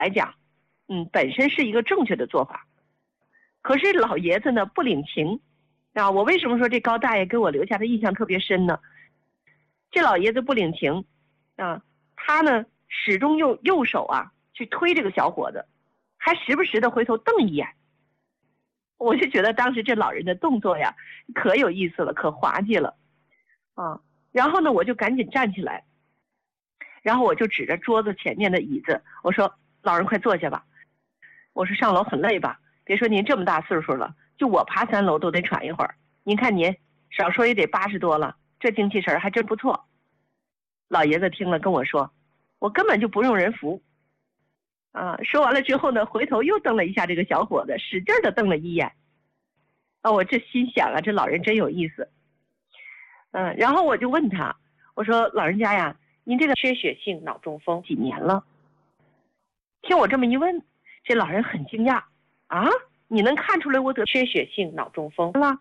来讲，本身是一个正确的做法。可是老爷子呢不领情啊！我为什么说这高大爷给我留下的印象特别深呢？这老爷子不领情啊，他呢始终用右手去推这个小伙子，还时不时的回头瞪一眼。我就觉得当时这老人的动作呀可有意思了，可滑稽了啊！然后呢我就赶紧站起来，然后我就指着桌子前面的椅子，我说老人快坐下吧，我说上楼很累吧，别说您这么大岁数了，就我爬3楼都得喘一会儿，您看您少说也得80多了，这精气神还真不错。老爷子听了跟我说，我根本就不用人扶啊！说完了之后呢，回头又瞪了一下这个小伙子，使劲的瞪了一眼啊！我这心想这老人真有意思。然后我就问他，我说老人家呀，您这个缺血性脑中风几年了？听我这么一问，这老人很惊讶啊！你能看出来我得缺血性脑中风了？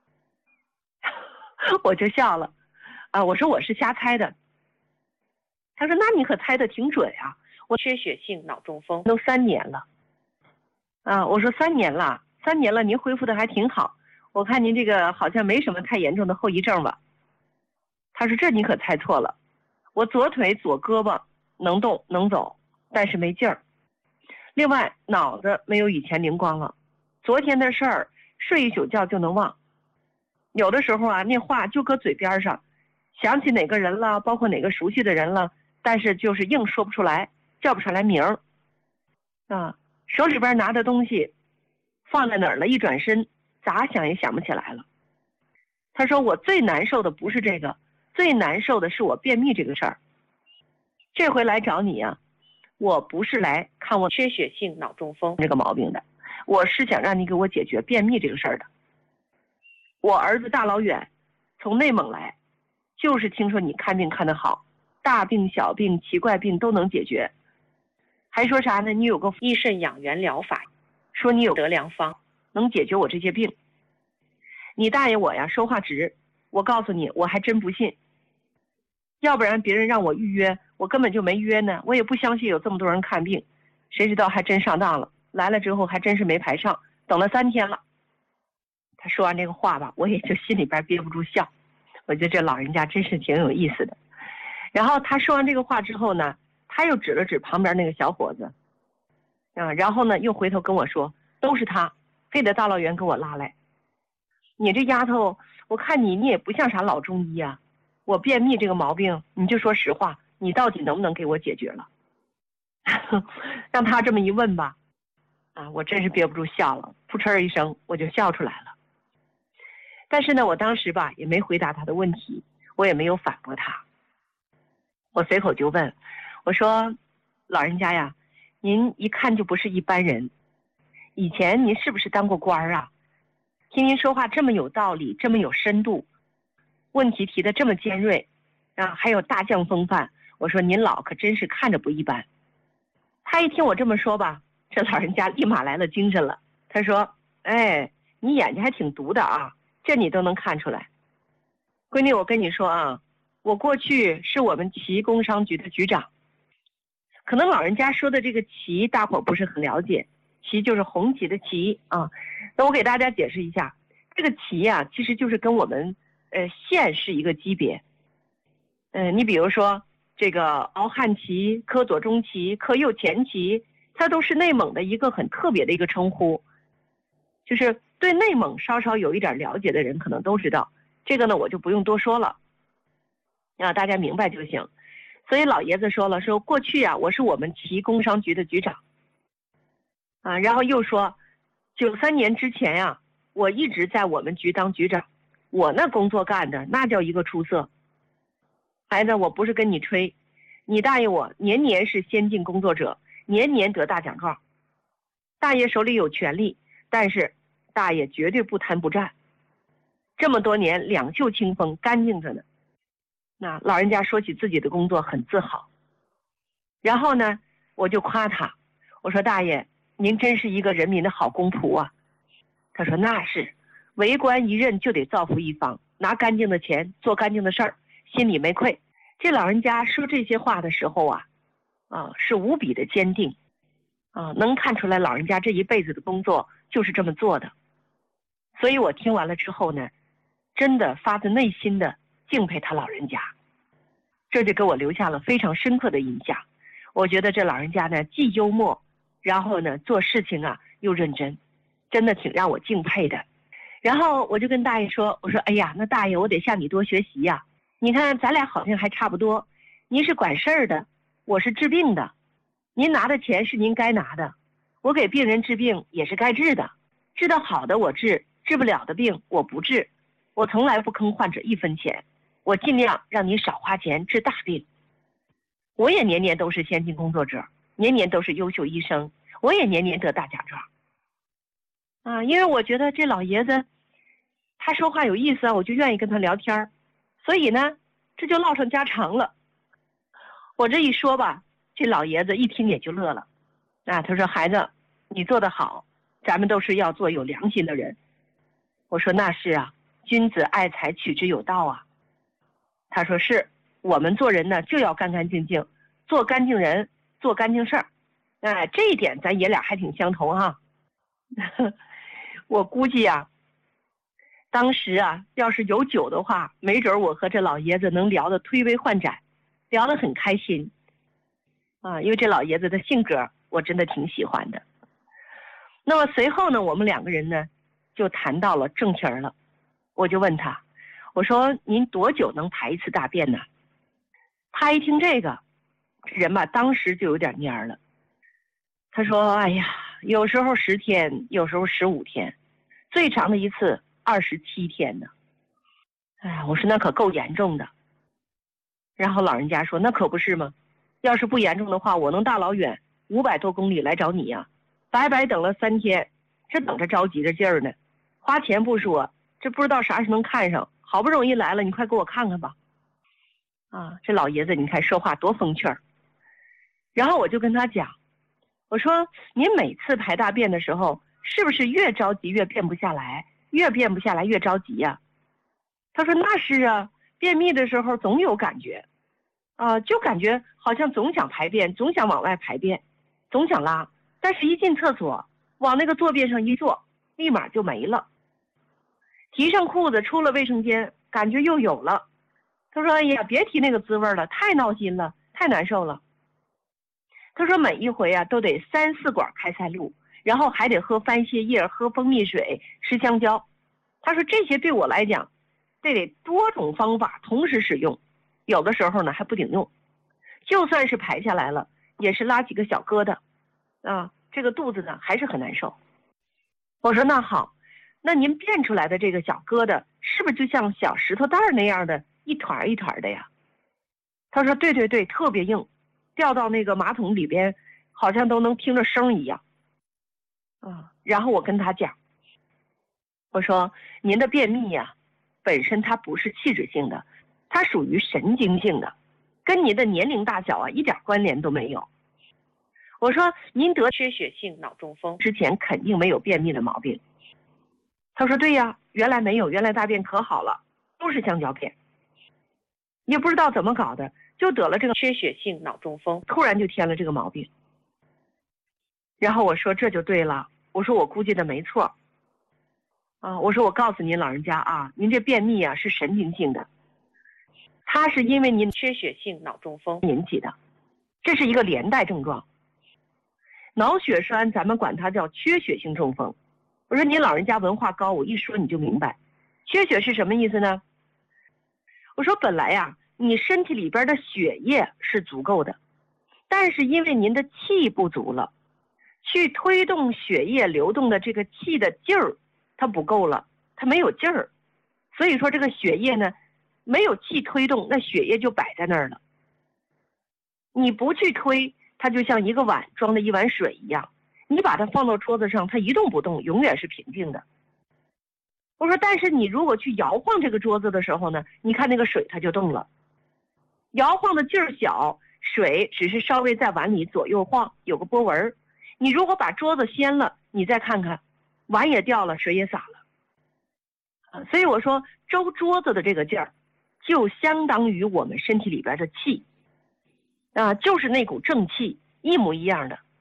我就笑了啊！我说我是瞎猜的。他说那你可猜得挺准啊，我缺血性脑中风都3年了啊！我说3年了，3年了，您恢复的还挺好，我看您这个好像没什么太严重的后遗症吧。他说这你可猜错了，我左腿左胳膊能动能走，但是没劲儿，另外脑子没有以前灵光了，昨天的事儿睡一宿觉就能忘，有的时候那话就搁嘴边上，想起哪个人了，包括哪个熟悉的人了，但是就是硬说不出来，叫不出来名儿啊，手里边拿的东西放在哪儿了，一转身咋想也想不起来了。他说我最难受的不是这个，最难受的是我便秘这个事儿。这回来找你我不是来看我缺血性脑中风这个毛病的，我是想让你给我解决便秘这个事儿的。我儿子大老远从内蒙来，就是听说你看病看得好，大病小病奇怪病都能解决，还说啥呢？你有个益肾养元疗法，说你有得良方能解决我这些病。你大爷我说话直，我告诉你我还真不信，要不然别人让我预约我根本就没约呢，我也不相信有这么多人看病，谁知道还真上当了，来了之后还真是没排上，等了3天了。他说完这个话吧，我也就心里边憋不住笑，我觉得这老人家真是挺有意思的。然后他说完这个话之后呢，他又指了指旁边那个小伙子然后呢又回头跟我说，都是他非得大老远给我拉来，你这丫头，我看你也不像啥老中医我便秘这个毛病你就说实话，你到底能不能给我解决了？让他这么一问吧我真是憋不住笑了，扑哧一声我就笑出来了。但是呢我当时吧也没回答他的问题，我也没有反驳他，我随口就问，我说老人家呀，您一看就不是一般人，以前您是不是当过官听您说话这么有道理，这么有深度，问题提得这么尖锐还有大将风范，我说您老可真是看着不一般。他一听我这么说吧，这老人家立马来了精神了，他说你眼睛还挺毒的这你都能看出来。闺女，我跟你说我过去是我们旗工商局的局长，可能老人家说的这个旗大伙不是很了解，旗就是红旗的旗那我给大家解释一下，这个旗其实就是跟我们县是一个级别。你比如说这个敖汉旗、科左中旗、科右前旗，它都是内蒙的一个很特别的一个称呼，就是对内蒙稍稍有一点了解的人可能都知道，这个呢我就不用多说了大家明白就行。所以老爷子说了，说过去我是我们旗工商局的局长然后又说93年之前我一直在我们局当局长，我那工作干的那叫一个出色。孩子，我不是跟你吹，你大爷我年年是先进工作者，年年得大奖状。大爷手里有权力，但是大爷绝对不贪不占，这么多年两袖清风，干净着呢。那老人家说起自己的工作很自豪。然后呢我就夸他，我说大爷您真是一个人民的好公仆他说那是，为官一任就得造福一方，拿干净的钱做干净的事儿，心里没愧。这老人家说这些话的时候是无比的坚定能看出来老人家这一辈子的工作就是这么做的。所以我听完了之后呢，真的发自内心的敬佩他老人家，这就给我留下了非常深刻的印象。我觉得这老人家呢既幽默，然后呢做事情又认真，真的挺让我敬佩的。然后我就跟大爷说，我说哎呀，那大爷我得向你多学习呀。你看咱俩好像还差不多，您是管事儿的，我是治病的，您拿的钱是您该拿的，我给病人治病也是该治的，治得好的我治，治不了的病我不治，我从来不坑患者一分钱，我尽量让您少花钱治大病。我也年年都是先进工作者，年年都是优秀医生，我也年年得大奖状。因为我觉得这老爷子他说话有意思我就愿意跟他聊天，所以呢这就唠上家常了。我这一说吧，这老爷子一听也就乐了。他说孩子你做得好，咱们都是要做有良心的人。我说那是啊，君子爱财取之有道啊。他说是，我们做人呢就要干干净净，做干净人，做干净事儿。这一点咱爷俩还挺相同哈。我估计当时要是有酒的话，没准我和这老爷子能聊得推杯换盏，聊得很开心因为这老爷子的性格我真的挺喜欢的。那么随后呢，我们两个人呢就谈到了正题了。我就问他，我说您多久能排一次大便呢？他一听这个人吧，当时就有点蔫了。他说哎呀，有时候10天，有时候15天，最长的一次27天呢。我说那可够严重的。然后老人家说那可不是吗？要是不严重的话，我能大老远500多公里来找你呀，白白等了3天，这等着着急着劲儿呢，花钱不说，这不知道啥时能看上，好不容易来了，你快给我看看吧。这老爷子你看说话多风趣儿。然后我就跟他讲，我说您每次排大便的时候，是不是越着急越便不下来，越便不下来越着急呀？他说那是啊，便秘的时候总有感觉就感觉好像总想排便，总想往外排便，总想拉，但是一进厕所往那个坐便上一坐，立马就没了。提上裤子出了卫生间，感觉又有了。他说哎呀，别提那个滋味了，太闹心了，太难受了。他说每一回都得3、4管开塞露，然后还得喝番泻叶，喝蜂蜜水，吃香蕉。他说这些对我来讲得多种方法同时使用，有的时候呢还不顶用，就算是排下来了也是拉几个小疙瘩这个肚子呢还是很难受。我说那好，那您变出来的这个小疙瘩是不是就像小石头蛋那样的一团一团的呀？他说对对对，特别硬，掉到那个马桶里边好像都能听着声一样然后我跟他讲，我说您的便秘本身它不是器质性的，它属于神经性的，跟您的年龄大小一点关联都没有。我说您得缺血性脑中风之前肯定没有便秘的毛病。他说对呀，原来没有，原来大便可好了，都是香蕉片。也不知道怎么搞的，就得了这个缺血性脑中风，突然就添了这个毛病。然后我说这就对了，我说我估计的没错我说我告诉您老人家您这便秘是神经性的，它是因为您缺血性脑中风引起的，这是一个连带症状。脑血栓咱们管它叫缺血性中风。我说您老人家文化高，我一说你就明白，缺血是什么意思呢？我说本来你身体里边的血液是足够的，但是因为您的气不足了，去推动血液流动的这个气的劲儿它不够了，它没有劲儿，所以说这个血液呢没有气推动，那血液就摆在那儿了。你不去推，它就像一个碗装的一碗水一样，你把它放到桌子上，它一动不动，永远是平静的。我说但是你如果去摇晃这个桌子的时候呢，你看那个水它就动了，摇晃的劲儿小，水只是稍微在碗里左右晃，有个波纹。你如果把桌子掀了，你再看看，碗也掉了，水也洒了所以我说周桌子的这个劲儿就相当于我们身体里边的气就是那股正气一模一样的。